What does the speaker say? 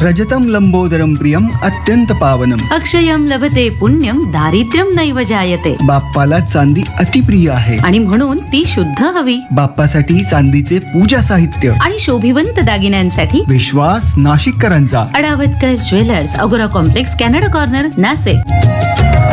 रजतं लंबोदरं प्रियं अत्यंत पावनम. अक्षयम लभते पुण्यम दारिद्र्यम नैव जायते. बाप्पाला चांदी अतिप्रिय आहे आणि म्हणून ती शुद्ध हवी. बाप्पासाठी चांदीचे पूजा साहित्य आणि शोभिवंत दागिन्यांसाठी विश्वास नाशिककरांचा. अडावतकर ज्वेलर्स, अगोरा कॉम्प्लेक्स, कॅनडा कॉर्नर, नाशिक.